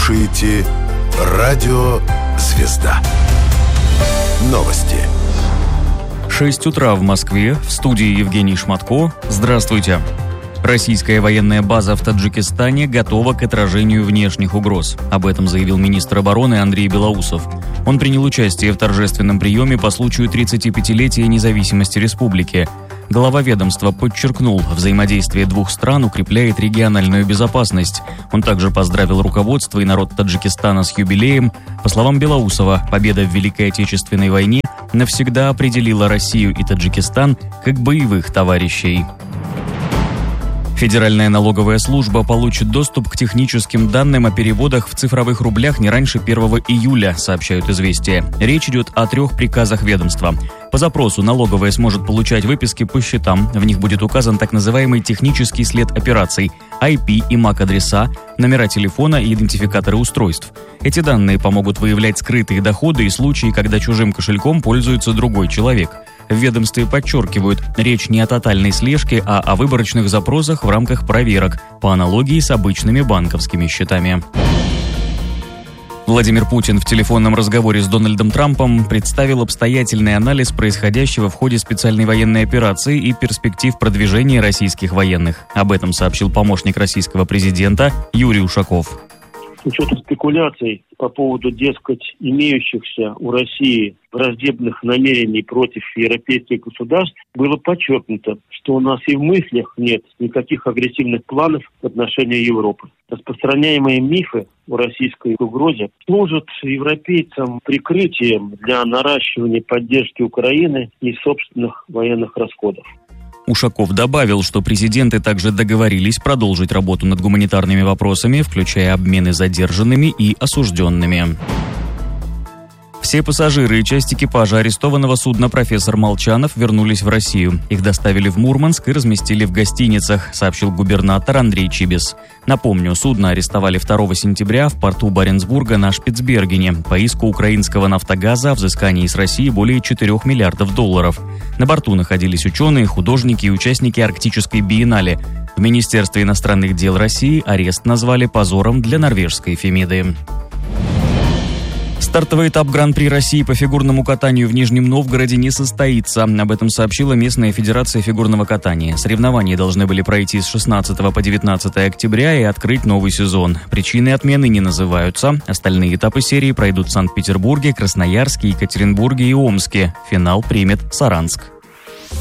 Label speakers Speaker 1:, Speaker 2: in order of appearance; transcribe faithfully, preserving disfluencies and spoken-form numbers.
Speaker 1: слушаете «Радио Звезда». Новости.
Speaker 2: шесть утра в Москве. В студии Евгений Шматко. Здравствуйте. Российская военная база в Таджикистане готова к отражению внешних угроз. Об этом заявил министр обороны Андрей Белоусов. Он принял участие в торжественном приеме по случаю тридцатипятилетия независимости республики. Глава ведомства подчеркнул, взаимодействие двух стран укрепляет региональную безопасность. Он также поздравил руководство и народ Таджикистана с юбилеем. По словам Белоусова, победа в Великой Отечественной войне навсегда определила Россию и Таджикистан как боевых товарищей. Федеральная налоговая служба получит доступ к техническим данным о переводах в цифровых рублях не раньше первого июля, сообщают «Известия». Речь идет о трех приказах ведомства. По запросу налоговая сможет получать выписки по счетам. В них будет указан так называемый технический след операций, ай пи и эм эй си-адреса, номера телефона и идентификаторы устройств. Эти данные помогут выявлять скрытые доходы и случаи, когда чужим кошельком пользуется другой человек. В ведомстве подчеркивают, речь не о тотальной слежке, а о выборочных запросах в рамках проверок, по аналогии с обычными банковскими счетами. Владимир Путин в телефонном разговоре с Дональдом Трампом представил обстоятельный анализ происходящего в ходе специальной военной операции и перспектив продвижения российских военных. Об этом сообщил помощник российского президента Юрий Ушаков.
Speaker 3: С учетом спекуляций по поводу, дескать, имеющихся у России враждебных намерений против европейских государств, было подчеркнуто, что у нас и в мыслях нет никаких агрессивных планов в отношении Европы. Распространяемые мифы о российской угрозе служат европейцам прикрытием для наращивания поддержки Украины и собственных военных расходов.
Speaker 2: Ушаков добавил, что президенты также договорились продолжить работу над гуманитарными вопросами, включая обмены задержанными и осужденными. Все пассажиры и часть экипажа арестованного судна «Профессор Молчанов» вернулись в Россию. Их доставили в Мурманск и разместили в гостиницах, сообщил губернатор Андрей Чибис. Напомню, судно арестовали второго сентября в порту Баренцбурга на Шпицбергене по иску украинского «Нафтогаза» о взыскании с России более четырёх миллиардов долларов. На борту находились ученые, художники и участники Арктической биеннале. В Министерстве иностранных дел России арест назвали позором для норвежской Фемиды. Стартовый этап Гран-при России по фигурному катанию в Нижнем Новгороде не состоится. Об этом сообщила местная федерация фигурного катания. Соревнования должны были пройти с шестнадцатого по девятнадцатое октября и открыть новый сезон. Причины отмены не называются. Остальные этапы серии пройдут в Санкт-Петербурге, Красноярске, Екатеринбурге и Омске. Финал примет Саранск.